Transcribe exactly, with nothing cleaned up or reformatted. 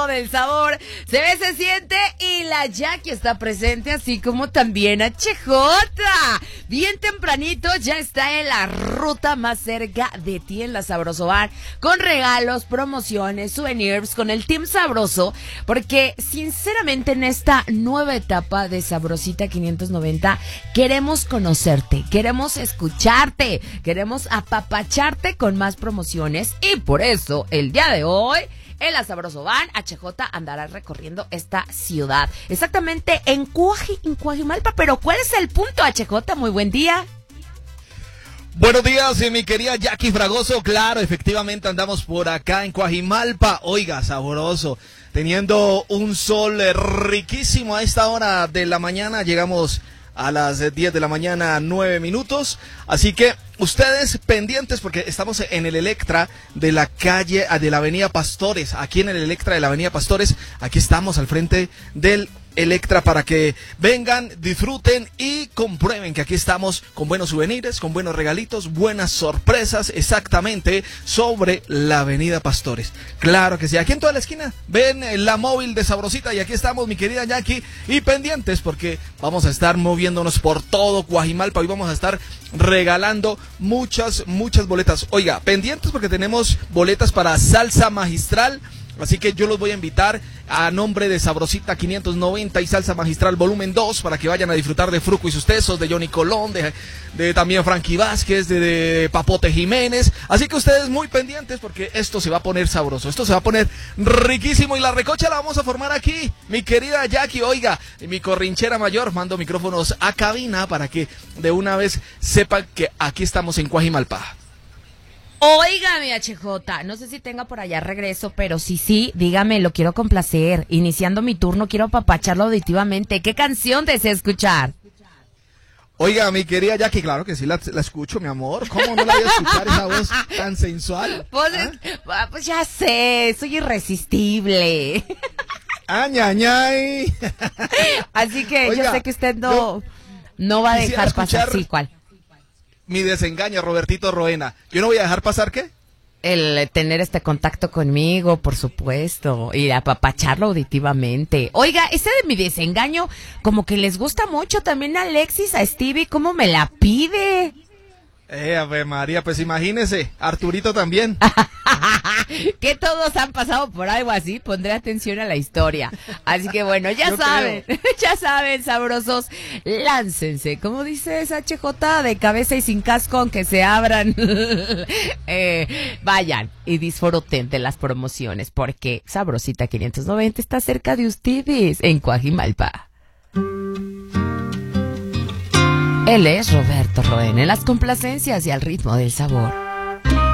del sabor. Se ve, se siente y la Jackie está presente, así como también H J. Bien tempranito ya está en la ruta más cerca de ti en la Sabroso Bar, con regalos, promociones, souvenirs, con el Team Sabroso, porque sinceramente en esta nueva etapa de Sabrosita quinientos noventa queremos conocerte, queremos escucharte, queremos apapacharte con más promociones y por eso el día de hoy en la Sabroso Van, H J andará recorriendo esta ciudad, exactamente en, Cuaji, en Cuajimalpa. Pero ¿cuál es el punto, H J? Muy buen día. Buenos días, mi querida Jackie Fragoso. Claro, efectivamente andamos por acá en Cuajimalpa. Oiga, sabroso, teniendo un sol riquísimo a esta hora de la mañana. Llegamos a las diez de la mañana, nueve minutos. Así que ustedes pendientes porque estamos en el Electra de la calle, de la avenida Pastores. Aquí en el Electra de la avenida Pastores, aquí estamos al frente del Electra para que vengan, disfruten y comprueben que aquí estamos con buenos souvenirs, con buenos regalitos, buenas sorpresas, exactamente sobre la avenida Pastores. Claro que sí, aquí en toda la esquina ven la móvil de Sabrosita y aquí estamos, mi querida Jackie, y pendientes porque vamos a estar moviéndonos por todo Cuajimalpa y vamos a estar regalando muchas, muchas boletas. Oiga, pendientes porque tenemos boletas para Salsa Magistral. Así que yo los voy a invitar a nombre de Sabrosita quinientos noventa y Salsa Magistral volumen dos para que vayan a disfrutar de Fruco y sus Tesos, de Johnny Colón, de, de también Frankie Vázquez, de, de Papote Jiménez. Así que ustedes muy pendientes porque esto se va a poner sabroso, esto se va a poner riquísimo y la recocha la vamos a formar aquí, mi querida Jackie. Oiga, mi corrinchera mayor, mando micrófonos a cabina para que de una vez sepan que aquí estamos en Cuajimalpa. Oiga, mi H J, no sé si tenga por allá regreso, pero sí, sí, dígame, lo quiero complacer. Iniciando mi turno, quiero apapacharlo auditivamente. ¿Qué canción desea escuchar? Oiga, mi querida Jackie, claro que sí la, la escucho, mi amor. ¿Cómo no la voy a escuchar esa voz tan sensual? Pues, ¿Ah? pues ya sé, soy irresistible. ¡Añañay! Así que Oiga, yo sé que usted no, no va a dejar pasar. Sí, ¿cuál? Mi desengaño, Robertito Roena. ¿Yo no voy a dejar pasar qué? El tener este contacto conmigo, por supuesto, y apapacharlo auditivamente. Oiga, ese de mi desengaño, como que les gusta mucho también a Alexis, a Stevie, ¿cómo me la pide? Eh, Ave María, pues imagínese, Arturito también. Que todos han pasado por algo así, pondré atención a la historia. Así que bueno, ya Yo saben, creo. ya saben, sabrosos, láncense, como dices H J, de cabeza y sin casco, aunque se abran. eh, vayan y disfruten de las promociones, porque Sabrosita quinientos noventa está cerca de ustedes, en Cuajimalpa. Él es Roberto Roen, en las complacencias y al ritmo del sabor.